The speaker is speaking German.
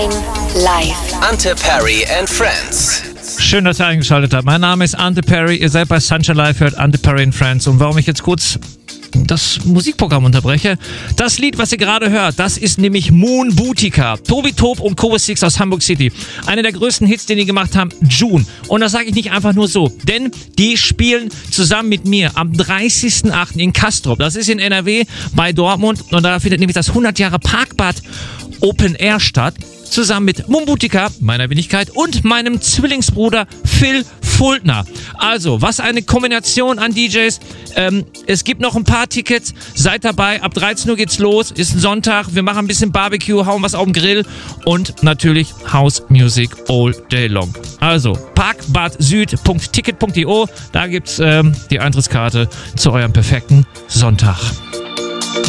Live. Ante Perry and Friends. Schön, dass ihr eingeschaltet habt. Mein Name ist Ante Perry. Ihr seid bei Sunshine Live, hört Ante Perry and Friends. Und warum ich jetzt kurz das Musikprogramm unterbreche. Das Lied, was ihr gerade hört, das ist nämlich Moon Boutica. Tobi Tob und Kobe Six aus Hamburg City. Einer der größten Hits, den die gemacht haben, June. Und das sage ich nicht einfach nur so, denn die spielen zusammen mit mir am 30.08. in Castrop. Das ist in NRW bei Dortmund. Und da findet nämlich das 100 Jahre Parkbad Open Air statt. Zusammen mit Moon Boutica, meiner Wenigkeit, und meinem Zwillingsbruder Phil Fultner. Also, was eine Kombination an DJs. Es gibt noch ein paar Tickets. Seid dabei. Ab 13 Uhr geht's los. Ist ein Sonntag. Wir machen ein bisschen Barbecue, hauen was auf den Grill und natürlich House Music all day long. Also, parkbadsüd.ticket.io. Da gibt's die Eintrittskarte zu eurem perfekten Sonntag.